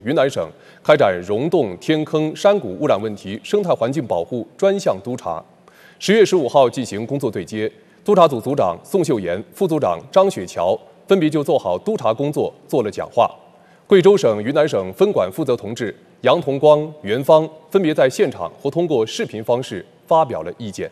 云南省开展溶洞、天坑、山谷污染问题生态环境保护专项督查。10月15号进行工作对接，督查组组长宋秀妍、副组长张雪桥分别就做好督查工作做了讲话。贵州省、云南省分管负责同志杨同光、袁芳分别在现场或通过视频方式发表了意见。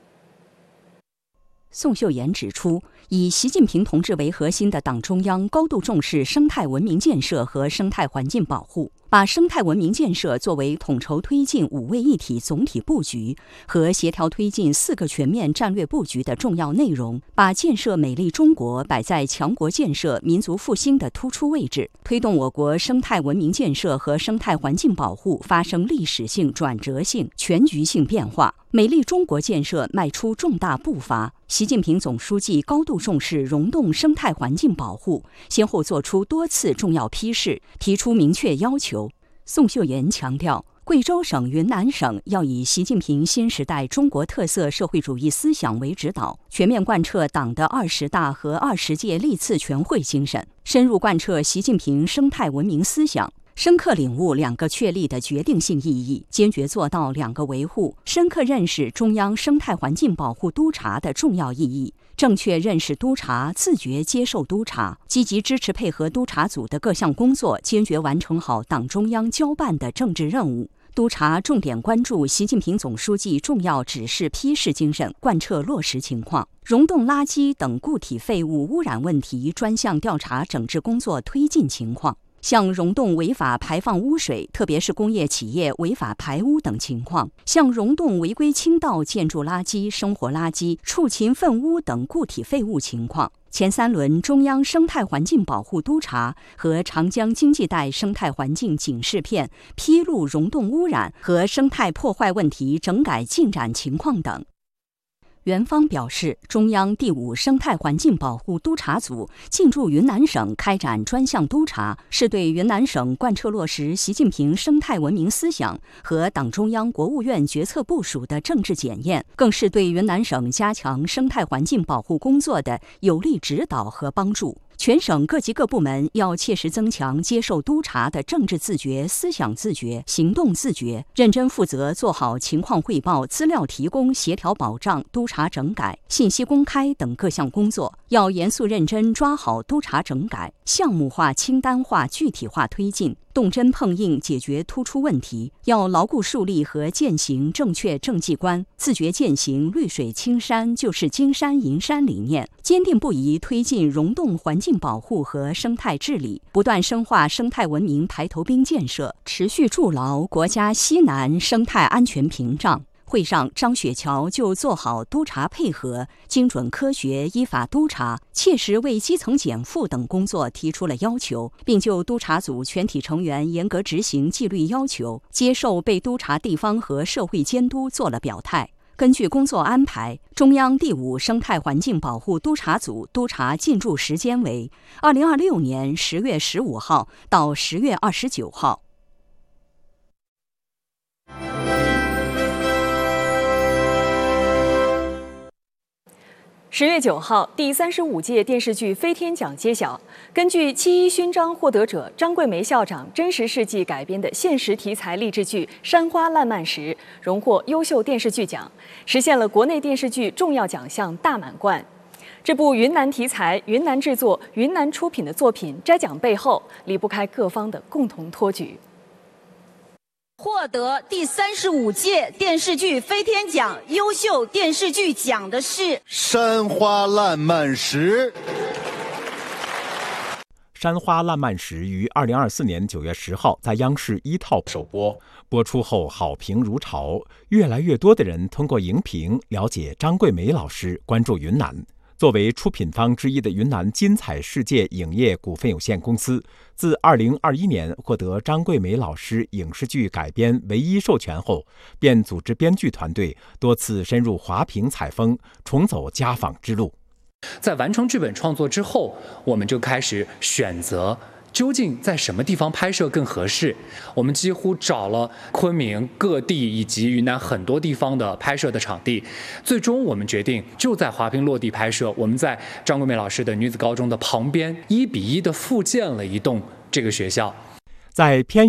宋秀妍指出，以习近平同志为核心的党中央高度重视生态文明建设和生态环境保护，把生态文明建设作为统筹推进5位一体总体布局和协调推进4个全面战略布局的重要内容，把建设美丽中国摆在强国建设、民族复兴的突出位置，推动我国生态文明建设和生态环境保护发生历史性、转折性、全局性变化，美丽中国建设迈出重大步伐。习近平总书记高度重视溶洞生态环境保护，先后作出多次重要批示，提出明确要求。宋秀妍强调，贵州省、云南省要以习近平新时代中国特色社会主义思想为指导，全面贯彻党的20大和20届历次全会精神，深入贯彻习近平生态文明思想，深刻领悟2个确立的决定性意义，坚决做到2个维护，深刻认识中央生态环境保护督查的重要意义，正确认识督查，自觉接受督查，积极支持配合督查组的各项工作，坚决完成好党中央交办的政治任务。督查重点关注习近平总书记重要指示批示精神贯彻落实情况，溶洞垃圾等固体废物污染问题专项调查整治工作推进情况，像溶洞违法排放污水，特别是工业企业违法排污等情况，像溶洞违规倾倒建筑垃圾、生活垃圾、畜禽粪污等固体废物情况。前3轮中央生态环境保护督查和长江经济带生态环境警示片披露溶洞污染和生态破坏问题整改进展情况等。袁芳表示，中央第5生态环境保护督查组进驻云南省开展专项督查，是对云南省贯彻落实习近平生态文明思想和党中央、国务院决策部署的政治检验，更是对云南省加强生态环境保护工作的有力指导和帮助。全省各级各部门要切实增强接受督查的政治自觉、思想自觉、行动自觉，认真负责做好情况汇报、资料提供、协调保障、督查整改、信息公开等各项工作，要严肃认真抓好督查整改，项目化、清单化、具体化推进，动真碰硬解决突出问题，要牢固树立和践行正确政绩观，自觉践行绿水青山就是金山银山理念，坚定不移推进溶洞环境保护和生态治理，不断深化生态文明排头兵建设，持续筑牢国家西南生态安全屏障。会上，张雪桥就做好督查配合、精准科学依法督查、切实为基层减负等工作提出了要求，并就督查组全体成员严格执行纪律要求、接受被督查地方和社会监督做了表态。根据工作安排，中央第5生态环境保护督查组督查进驻时间为2026年10月15号到10月29号。 10月9号，第35届电视剧飞天奖揭晓。根据7·1勋章获得者张桂梅校长真实事迹改编的现实题材励志剧《山花烂漫时》荣获优秀电视剧奖，实现了国内电视剧重要奖项大满贯。这部云南题材、云南制作、云南出品的作品摘奖背后，离不开各方的共同托举。 获得第35届电视剧飞天奖优秀电视剧奖的是《 山花烂漫时》。 《山花烂漫时》于2024年9月10号在央视1套首播，播出后好评如潮，越来越多的人通过荧屏了解张桂梅老师，关注云南。作为出品方之一的云南金彩世界影业股份有限公司，自2021年获得张桂梅老师影视剧改编唯一授权后，便组织编剧团队多次深入华坪采风，重走家访之路。 在完成剧本创作之后，我们就开始选择究竟在什么地方拍摄更合适？我们几乎找了昆明各地以及云南很多地方的拍摄的场地，最终我们决定就在华坪落地拍摄。我们在张桂梅老师的女子高中的旁边1:1的复建了一栋这个学校。 在偏